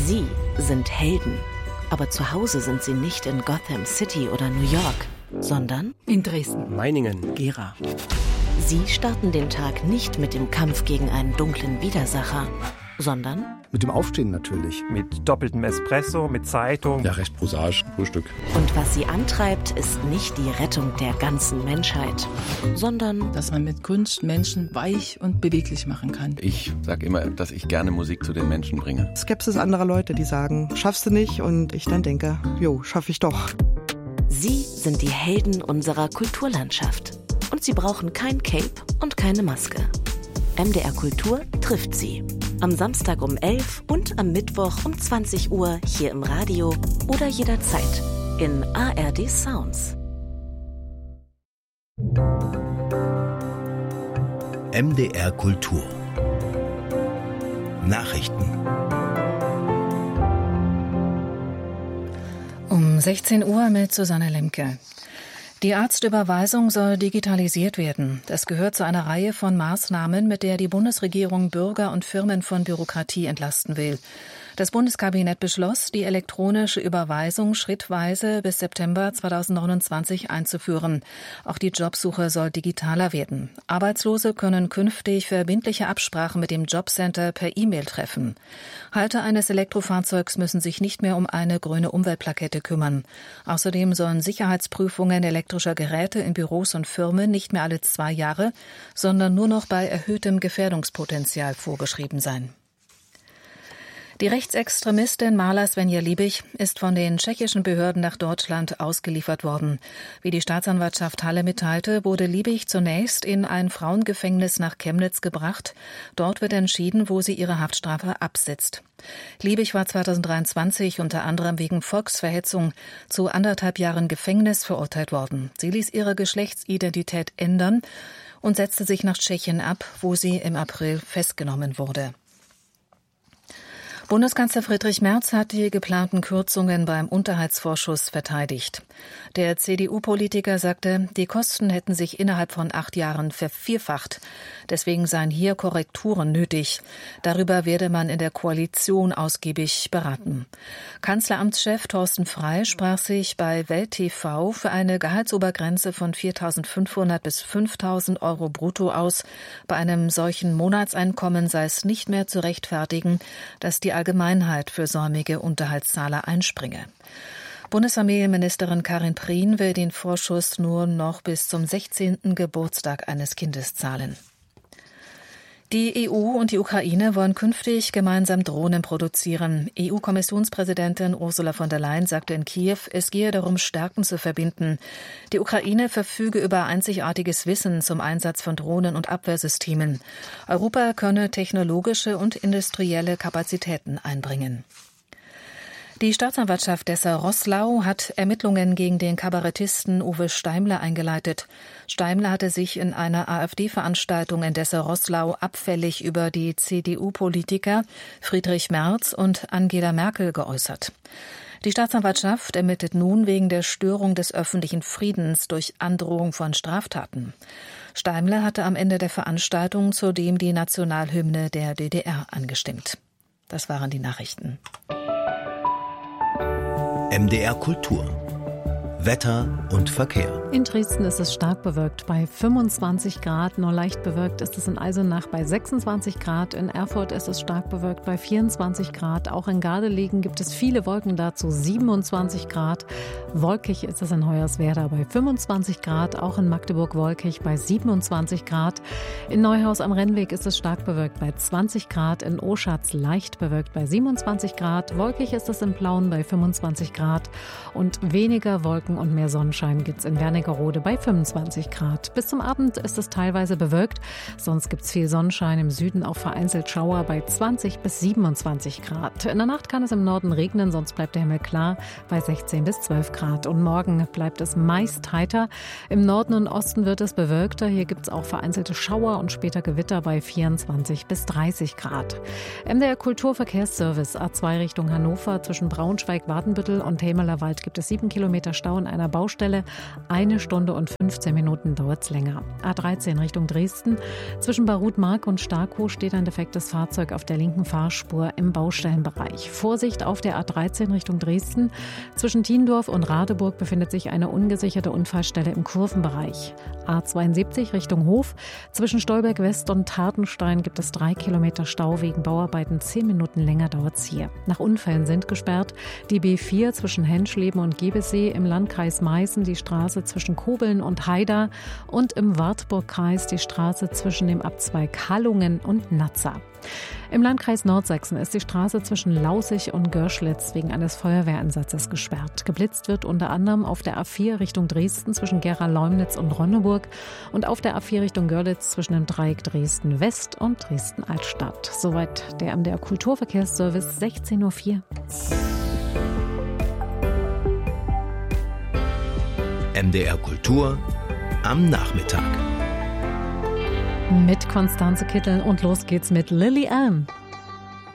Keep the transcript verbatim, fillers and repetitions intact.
Sie sind Helden. Aber zu Hause sind sie nicht in Gotham City oder New York, sondern in Dresden, Meiningen, Gera. Sie starten den Tag nicht mit dem Kampf gegen einen dunklen Widersacher, sondern mit dem Aufstehen natürlich. Mit doppeltem Espresso, mit Zeitung. Ja, recht prosaisch, Frühstück. Und was sie antreibt, ist nicht die Rettung der ganzen Menschheit, sondern dass man mit Kunst Menschen weich und beweglich machen kann. Ich sage immer, dass ich gerne Musik zu den Menschen bringe. Skepsis anderer Leute, die sagen, schaffst du nicht? Und ich dann denke, jo, schaff ich doch. Sie sind die Helden unserer Kulturlandschaft. Und sie brauchen kein Cape und keine Maske. M D R Kultur trifft sie. Am Samstag um elf und am Mittwoch um zwanzig Uhr hier im Radio oder jederzeit in A R D Sounds. M D R Kultur Nachrichten. Um sechzehn Uhr mit Susanne Lemke. Die Arztüberweisung soll digitalisiert werden. Das gehört zu einer Reihe von Maßnahmen, mit der die Bundesregierung Bürger und Firmen von Bürokratie entlasten will. Das Bundeskabinett beschloss, die elektronische Überweisung schrittweise bis September zweitausendneunundzwanzig einzuführen. Auch die Jobsuche soll digitaler werden. Arbeitslose können künftig verbindliche Absprachen mit dem Jobcenter per E-Mail treffen. Halter eines Elektrofahrzeugs müssen sich nicht mehr um eine grüne Umweltplakette kümmern. Außerdem sollen Sicherheitsprüfungen elektrischer Geräte in Büros und Firmen nicht mehr alle zwei Jahre, sondern nur noch bei erhöhtem Gefährdungspotenzial vorgeschrieben sein. Die Rechtsextremistin Marla Svenja Liebig ist von den tschechischen Behörden nach Deutschland ausgeliefert worden. Wie die Staatsanwaltschaft Halle mitteilte, wurde Liebig zunächst in ein Frauengefängnis nach Chemnitz gebracht. Dort wird entschieden, wo sie ihre Haftstrafe absitzt. Liebig war zweitausenddreiundzwanzig unter anderem wegen Volksverhetzung zu anderthalb Jahren Gefängnis verurteilt worden. Sie ließ ihre Geschlechtsidentität ändern und setzte sich nach Tschechien ab, wo sie im April festgenommen wurde. Bundeskanzler Friedrich Merz hat die geplanten Kürzungen beim Unterhaltsvorschuss verteidigt. Der C D U-Politiker sagte, die Kosten hätten sich innerhalb von acht Jahren vervierfacht. Deswegen seien hier Korrekturen nötig. Darüber werde man in der Koalition ausgiebig beraten. Kanzleramtschef Thorsten Frey sprach sich bei Welt T V für eine Gehaltsobergrenze von viertausendfünfhundert bis fünftausend Euro brutto aus. Bei einem solchen Monatseinkommen sei es nicht mehr zu rechtfertigen, dass die Allgemeinheit für säumige Unterhaltszahler einspringe. Bundesfamilienministerin Karin Prien will den Vorschuss nur noch bis zum sechzehnten Geburtstag eines Kindes zahlen. Die E U und die Ukraine wollen künftig gemeinsam Drohnen produzieren. E U-Kommissionspräsidentin Ursula von der Leyen sagte in Kiew, es gehe darum, Stärken zu verbinden. Die Ukraine verfüge über einzigartiges Wissen zum Einsatz von Drohnen und Abwehrsystemen. Europa könne technologische und industrielle Kapazitäten einbringen. Die Staatsanwaltschaft Dessau-Roßlau hat Ermittlungen gegen den Kabarettisten Uwe Steimler eingeleitet. Steimler hatte sich in einer AfD-Veranstaltung in Dessau-Roßlau abfällig über die C D U-Politiker Friedrich Merz und Angela Merkel geäußert. Die Staatsanwaltschaft ermittelt nun wegen der Störung des öffentlichen Friedens durch Androhung von Straftaten. Steimler hatte am Ende der Veranstaltung zudem die Nationalhymne der D D R angestimmt. Das waren die Nachrichten. M D R Kultur. Wetter und Verkehr. In Dresden ist es stark bewölkt bei fünfundzwanzig Grad, nur leicht bewölkt ist es in Eisenach bei sechsundzwanzig Grad, in Erfurt ist es stark bewölkt bei vierundzwanzig Grad, auch in Gardelegen gibt es viele Wolken dazu, siebenundzwanzig Grad, wolkig ist es in Hoyerswerda bei fünfundzwanzig Grad, auch in Magdeburg wolkig bei siebenundzwanzig Grad, in Neuhaus am Rennweg ist es stark bewölkt bei zwanzig Grad, in Oschatz leicht bewölkt bei siebenundzwanzig Grad, wolkig ist es in Plauen bei fünfundzwanzig Grad und weniger Wolken und mehr Sonnenschein gibt es in Wernigerode bei fünfundzwanzig Grad. Bis zum Abend ist es teilweise bewölkt, sonst gibt es viel Sonnenschein, im Süden auch vereinzelt Schauer bei zwanzig bis siebenundzwanzig Grad. In der Nacht kann es im Norden regnen, sonst bleibt der Himmel klar bei sechzehn bis zwölf Grad. Und morgen bleibt es meist heiter. Im Norden und Osten wird es bewölkter. Hier gibt es auch vereinzelte Schauer und später Gewitter bei vierundzwanzig bis dreißig Grad. M D R Kulturverkehrsservice A zwei Richtung Hannover zwischen Braunschweig-Wadenbüttel und Helmerlerwald gibt es sieben Kilometer Stau in an einer Baustelle. Eine Stunde und fünfzehn Minuten dauert es länger. A dreizehn Richtung Dresden. Zwischen Barut-Mark und Starkow steht ein defektes Fahrzeug auf der linken Fahrspur im Baustellenbereich. Vorsicht auf der A dreizehn Richtung Dresden. Zwischen Tiendorf und Radeburg befindet sich eine ungesicherte Unfallstelle im Kurvenbereich. A zweiundsiebzig Richtung Hof. Zwischen Stolberg West und Tatenstein gibt es drei Kilometer Stau wegen Bauarbeiten. Zehn Minuten länger dauert es hier. Nach Unfällen sind gesperrt die B vier zwischen Henschleben und Gebessee, im Landkreis Meißen die Straße zwischen Kobeln und Haida und im Wartburgkreis die Straße zwischen dem Abzweig Hallungen und Nazza. Im Landkreis Nordsachsen ist die Straße zwischen Laußig und Görschlitz wegen eines Feuerwehreinsatzes gesperrt. Geblitzt wird unter anderem auf der A vier Richtung Dresden zwischen Gera-Leumnitz und Ronneburg und auf der A vier Richtung Görlitz zwischen dem Dreieck Dresden-West und Dresden-Altstadt. Soweit der M D R Kulturverkehrsservice, sechzehn Uhr vier. M D R Kultur am Nachmittag. Mit Konstanze Kittel und los geht's mit Lily Allen.